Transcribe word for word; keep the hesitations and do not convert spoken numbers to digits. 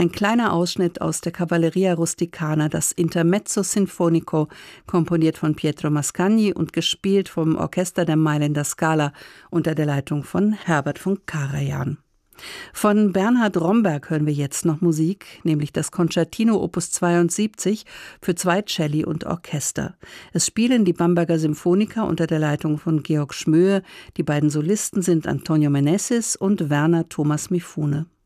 Ein kleiner Ausschnitt aus der Cavalleria Rusticana, das Intermezzo Sinfonico, komponiert von Pietro Mascagni und gespielt vom Orchester der Mailänder Scala unter der Leitung von Herbert von Karajan. Von Bernhard Romberg hören wir jetzt noch Musik, nämlich das Concertino Opus zweiundsiebzig für zwei Celli und Orchester. Es spielen die Bamberger Symphoniker unter der Leitung von Georg Schmöhe. Die beiden Solisten sind Antonio Meneses und Werner Thomas Mifune.